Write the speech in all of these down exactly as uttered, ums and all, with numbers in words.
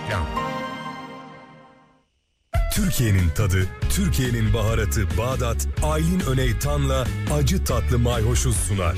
Reklam. Türkiye'nin tadı, Türkiye'nin baharatı Bağdat, Aylin Öneytan'la acı tatlı mayhoşu sunar.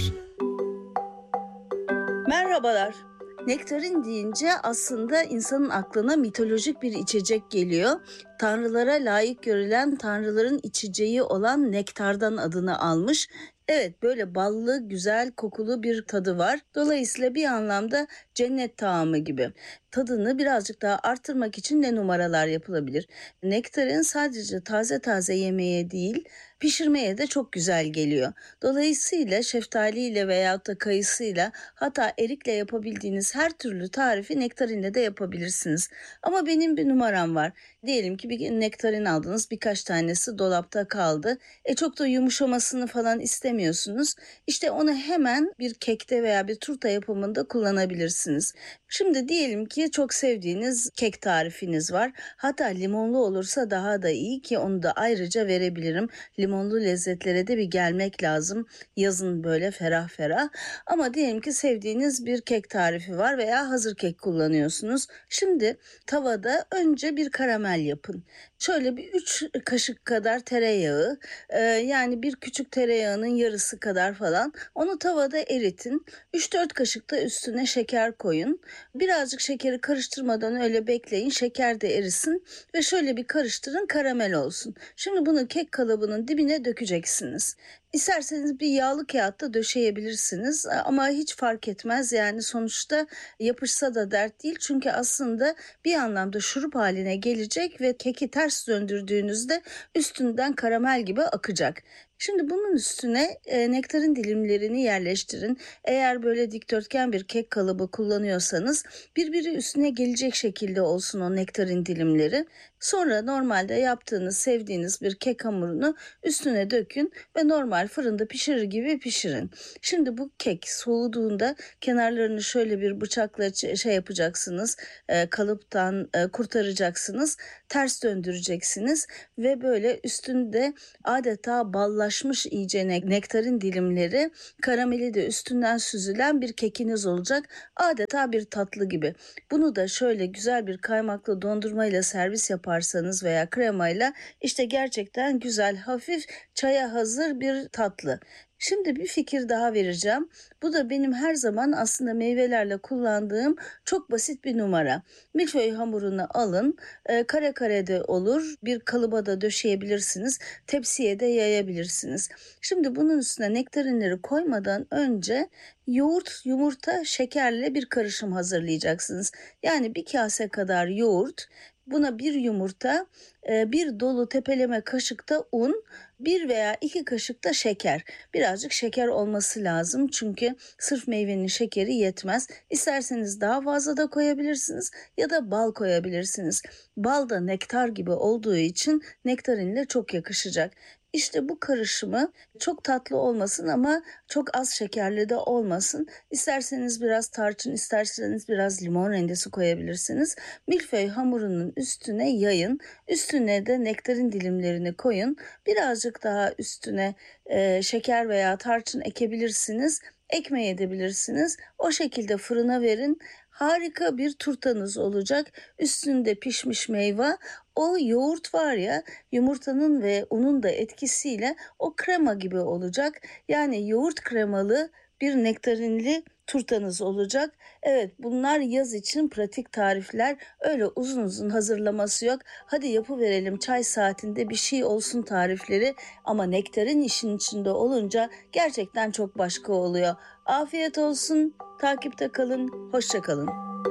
Merhabalar. Nektarin deyince aslında insanın aklına mitolojik bir içecek geliyor. Tanrılara layık görülen, tanrıların içeceği olan nektardan adını almış. Evet, böyle ballı, güzel, kokulu bir tadı var. Dolayısıyla bir anlamda cennet taamı gibi. Tadını birazcık daha arttırmak için ne numaralar yapılabilir? Nektarin sadece taze taze yemeye değil, pişirmeye de çok güzel geliyor. Dolayısıyla şeftaliyle veyahut da kayısıyla, hatta erikle yapabildiğiniz her türlü tarifi nektarinle de yapabilirsiniz. Ama benim bir numaram var. Diyelim ki bir nektarin aldınız, birkaç tanesi dolapta kaldı. E çok da yumuşamasını falan istemiyorsunuz. İşte onu hemen bir kekte veya bir turta yapımında kullanabilirsiniz. Şimdi diyelim ki çok sevdiğiniz kek tarifiniz var. Hatta limonlu olursa daha da iyi, ki onu da ayrıca verebilirim. Limonlu lezzetlere de bir gelmek lazım. Yazın böyle ferah ferah. Ama diyelim ki sevdiğiniz bir kek tarifi var veya hazır kek kullanıyorsunuz. Şimdi tavada önce bir karamel yapın. Şöyle bir üç kaşık kadar tereyağı, e, yani bir küçük tereyağının yarısı kadar falan, onu tavada eritin. üç dört kaşık da üstüne şeker koyun. Birazcık şekeri karıştırmadan öyle bekleyin. Şeker de erisin ve şöyle bir karıştırın, karamel olsun. Şimdi bunu kek kalıbının dibine dökeceksiniz. İsterseniz bir yağlı kağıtta döşeyebilirsiniz ama hiç fark etmez, yani sonuçta yapışsa da dert değil. Çünkü aslında bir anlamda şurup haline gelecek ve keki ters döndürdüğünüzde üstünden karamel gibi akacak. Şimdi bunun üstüne e, nektarin dilimlerini yerleştirin. Eğer böyle dikdörtgen bir kek kalıbı kullanıyorsanız birbiri üstüne gelecek şekilde olsun o nektarin dilimleri. Sonra normalde yaptığınız, sevdiğiniz bir kek hamurunu üstüne dökün ve normal fırında pişirir gibi pişirin. Şimdi bu kek soğuduğunda kenarlarını şöyle bir bıçakla şey yapacaksınız, e, kalıptan e, kurtaracaksınız, ters döndüreceksiniz ve böyle üstünde adeta ballaşmış iyice nektarin dilimleri, karameli de üstünden süzülen bir kekiniz olacak. Adeta bir tatlı gibi. Bunu da şöyle güzel bir kaymaklı dondurmayla servis yaparsanız veya kremayla, işte gerçekten güzel, hafif, çaya hazır bir tatlı. Şimdi bir fikir daha vereceğim. Bu da benim her zaman aslında meyvelerle kullandığım çok basit bir numara. Milföy hamurunu alın, e, kare kare de olur, bir kalıba da döşeyebilirsiniz, tepsiye de yayabilirsiniz. Şimdi bunun üstüne nektarinleri koymadan önce yoğurt, yumurta, şekerle bir karışım hazırlayacaksınız. Yani bir kase kadar yoğurt, buna bir yumurta, bir dolu tepeleme kaşıkta un, bir veya iki kaşık da şeker. Birazcık şeker olması lazım çünkü sırf meyvenin şekeri yetmez. İsterseniz daha fazla da koyabilirsiniz ya da bal koyabilirsiniz. Bal da nektar gibi olduğu için nektarinle çok yakışacak. İşte bu karışımı çok tatlı olmasın ama çok az şekerli de olmasın. İsterseniz biraz tarçın, isterseniz biraz limon rendesi koyabilirsiniz. Milföy hamurunun üstüne yayın. Üstüne de nektarin dilimlerini koyun. Birazcık daha üstüne e, şeker veya tarçın ekebilirsiniz. Ekmeyebilirsiniz. O şekilde fırına verin. Harika bir turtanız olacak. Üstünde pişmiş meyve, o yoğurt var ya, yumurtanın ve unun da etkisiyle o krema gibi olacak. Yani yoğurt kremalı bir nektarinli turtanız olacak. Evet, bunlar yaz için pratik tarifler. Öyle uzun uzun hazırlaması yok. Hadi yapıverelim çay saatinde bir şey olsun tarifleri. Ama nektarin işin içinde olunca gerçekten çok başka oluyor. Afiyet olsun. Takipte kalın. Hoşça kalın.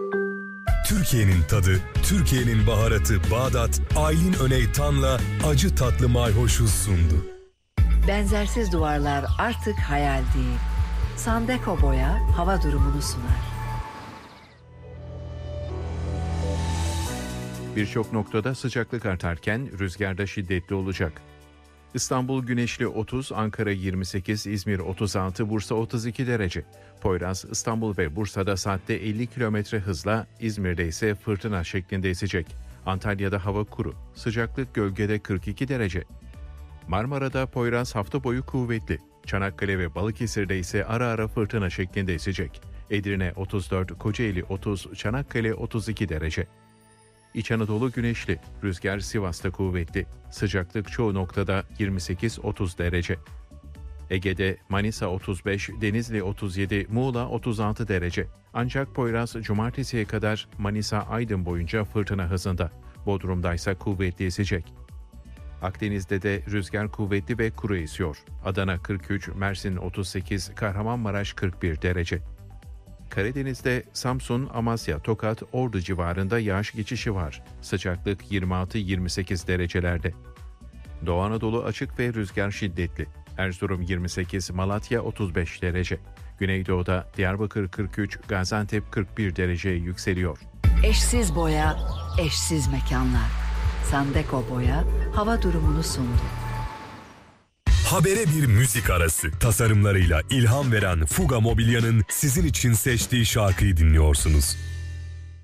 Türkiye'nin tadı, Türkiye'nin baharatı Bağdat, Aylin Öneytan'la acı tatlı mayhoşu sundu. Benzersiz duvarlar artık hayal değil. Sandeko Boya hava durumunu sunar. Birçok noktada sıcaklık artarken rüzgarda şiddetli olacak. İstanbul güneşli otuz, Ankara yirmi sekiz, İzmir otuz altı, Bursa otuz iki derece. Poyraz, İstanbul ve Bursa'da saatte elli kilometre hızla, İzmir'de ise fırtına şeklinde esecek. Antalya'da hava kuru, sıcaklık gölgede kırk iki derece. Marmara'da Poyraz hafta boyu kuvvetli. Çanakkale ve Balıkesir'de ise ara ara fırtına şeklinde esecek. Edirne otuz dört, Kocaeli otuz, Çanakkale otuz iki derece. İç Anadolu güneşli, rüzgar Sivas'ta kuvvetli. Sıcaklık çoğu noktada yirmi sekiz otuz derece. Ege'de Manisa otuz beş, Denizli otuz yedi, Muğla otuz altı derece. Ancak Poyraz cumartesiye kadar Manisa-Aydın boyunca fırtına hızında. Bodrum'da ise kuvvetli esecek. Akdeniz'de de rüzgar kuvvetli ve kuru esiyor. Adana kırk üç, Mersin otuz sekiz, Kahramanmaraş kırk bir derece. Karadeniz'de Samsun, Amasya, Tokat, Ordu civarında yağış geçişi var. Sıcaklık yirmi altı yirmi sekiz derecelerde. Doğu Anadolu açık ve rüzgar şiddetli. Erzurum yirmi sekiz, Malatya otuz beş derece. Güneydoğu'da Diyarbakır kırk üç, Gaziantep kırk bir dereceye yükseliyor. Eşsiz boya, eşsiz mekanlar. Sandeko Boya hava durumunu sundu. Habere bir müzik arası. Tasarımlarıyla ilham veren Fuga Mobilya'nın sizin için seçtiği şarkıyı dinliyorsunuz.